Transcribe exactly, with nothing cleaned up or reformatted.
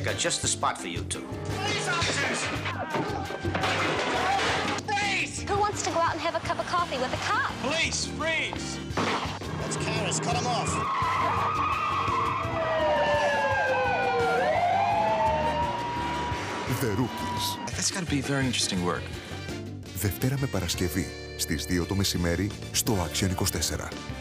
got just the spot for you two. Police officers! Freeze! Who wants to go out and have a cup of coffee with a cop? Police, freeze! That's Karis, cut him off. The Rookies. That's got to be very interesting work. Δευτέρα με Παρασκευή στις δύο το μεσημέρι στο Action είκοσι τέσσερα.